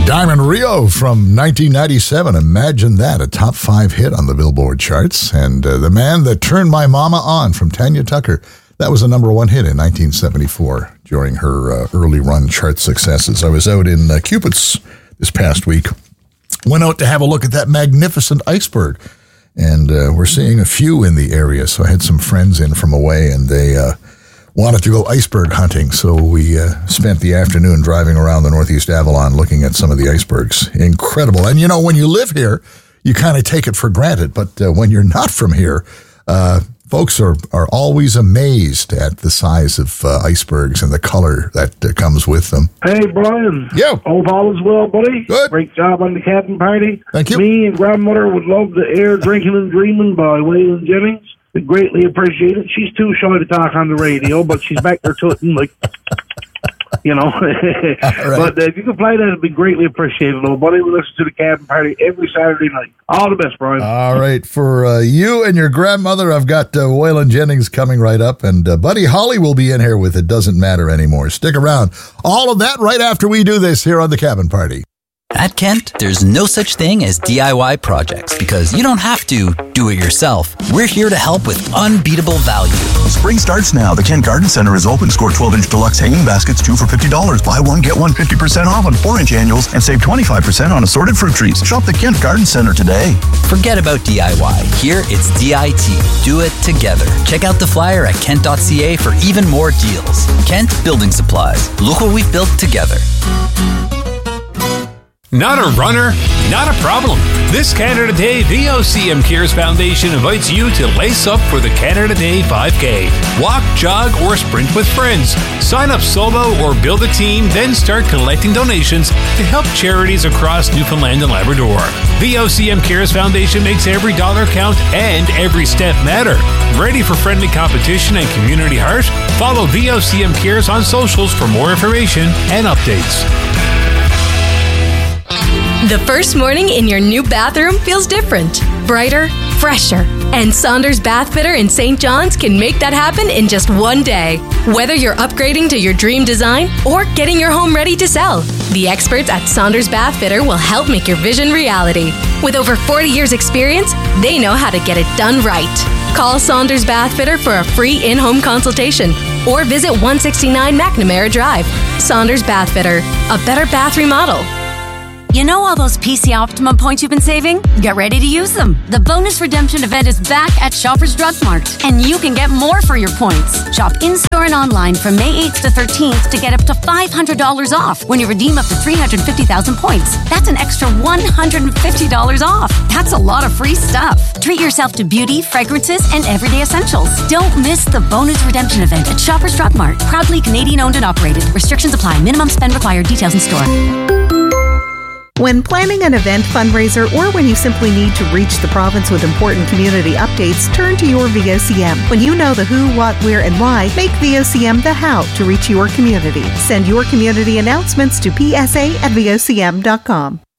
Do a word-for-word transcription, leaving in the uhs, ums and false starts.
Diamond Rio from nineteen ninety-seven. Imagine that, a top five hit on the Billboard charts. And uh, The Man That Turned My Mama On from Tanya Tucker. That was a number one hit in nineteen seventy-four during her uh, early run chart successes. I was out in uh, Cupid's this past week. Went out to have a look at that magnificent iceberg. And uh, we're seeing a few in the area. So I had some friends in from away, and they uh, wanted to go iceberg hunting. So we uh, spent the afternoon driving around the Northeast Avalon looking at some of the icebergs. Incredible. And, you know, when you live here, you kind of take it for granted. But uh, when you're not from here, uh, folks are, are always amazed at the size of uh, icebergs and the color that uh, comes with them. Hey, Brian. Yeah. Hope all is well, buddy. Good. Great job on the cabin party. Thank you. Me and grandmother would love to air Drinking and Dreaming by Waylon Jennings. We greatly appreciate it. She's too shy to talk on the radio, but she's back there tooting like, you know. Right. But uh, if you could play that, it'd be greatly appreciated, little buddy. We listen to the cabin party every Saturday night. All the best, Brian. All right. For uh, you and your grandmother, I've got uh, Waylon Jennings coming right up, and uh, Buddy Holly will be in here with It Doesn't Matter Anymore. Stick around. All of that right after we do this here on the Cabin Party. At Kent, there's no such thing as D I Y projects because you don't have to do it yourself. We're here to help with unbeatable value. Spring starts now. The Kent Garden Center is open. Score twelve-inch deluxe hanging baskets, two for fifty dollars. Buy one, get one fifty percent off on four-inch annuals and save twenty-five percent on assorted fruit trees. Shop the Kent Garden Center today. Forget about D I Y. Here, it's D I T. Do it together. Check out the flyer at kent dot c a for even more deals. Kent Building Supplies. Look what we've built together. Not a runner? Not a problem. This Canada Day, the O C M Cares Foundation invites you to lace up for the Canada Day five K. Walk, jog, or sprint with friends. Sign up solo or build a team, then start collecting donations to help charities across Newfoundland and Labrador. The O C M Cares Foundation makes every dollar count and every step matter. Ready for friendly competition and community heart? Follow the O C M Cares on socials for more information and updates. The first morning in your new bathroom feels different, brighter, fresher. And Saunders Bath Fitter in Saint John's can make that happen in just one day. Whether you're upgrading to your dream design or getting your home ready to sell, the experts at Saunders Bath Fitter will help make your vision reality. With over forty years experience, they know how to get it done right. Call Saunders Bath Fitter for a free in-home consultation or visit one sixty-nine McNamara Drive. Saunders Bath Fitter, a better bath remodel. You know all those P C Optimum points you've been saving? Get ready to use them. The bonus redemption event is back at Shoppers Drug Mart, and you can get more for your points. Shop in-store and online from May eighth to thirteenth to get up to five hundred dollars off when you redeem up to three hundred fifty thousand points. That's an extra one hundred fifty dollars off. That's a lot of free stuff. Treat yourself to beauty, fragrances, and everyday essentials. Don't miss the bonus redemption event at Shoppers Drug Mart. Proudly Canadian owned and operated. Restrictions apply. Minimum spend required. Details in store. When planning an event, fundraiser, or when you simply need to reach the province with important community updates, turn to your V O C M. When you know the who, what, where, and why, make V O C M the how to reach your community. Send your community announcements to p s a at v o c m dot com.